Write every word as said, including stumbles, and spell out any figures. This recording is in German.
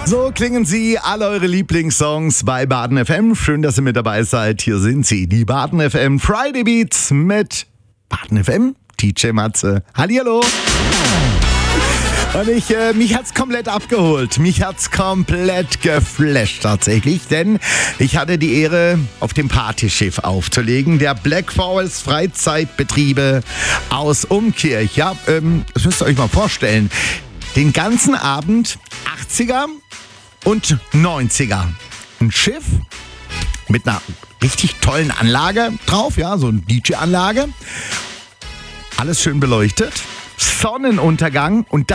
So klingen sie, alle eure Lieblingssongs bei Baden F M. Schön, dass ihr mit dabei seid. Hier sind sie, die Baden F M Friday Beats mit Baden F M, D J Matze. Hallihallo. Und ich, äh, mich hat's komplett abgeholt. Mich hat's komplett geflasht tatsächlich, denn ich hatte die Ehre, auf dem Partyschiff aufzulegen, der Black Forest Freizeitbetriebe aus Umkirch. Ja, ähm, das müsst ihr euch mal vorstellen. Den ganzen Abend achtziger und neunziger. Ein Schiff mit einer richtig tollen Anlage drauf, ja, so eine D J-Anlage. Alles schön beleuchtet. Sonnenuntergang und